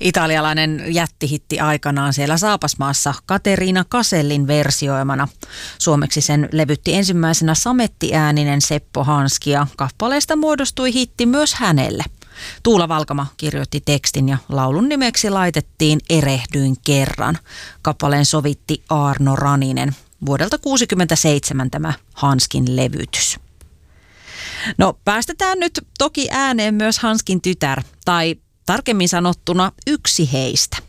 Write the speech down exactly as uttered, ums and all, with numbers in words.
Italialainen jättihitti aikanaan siellä Saapasmaassa Kateriina Kasellin versioimana. Suomeksi sen levytti ensimmäisenä samettiääninen Seppo Hanski ja kappaleesta muodostui hitti myös hänelle. Tuula Valkama kirjoitti tekstin ja laulun nimeksi laitettiin Erehdyin kerran. Kappaleen sovitti Aarno Raninen. Vuodelta kuusikymmentäseitsemän tämä Hanskin levytys. No päästetään nyt toki ääneen myös Hanskin tytär, tai tarkemmin sanottuna yksi heistä.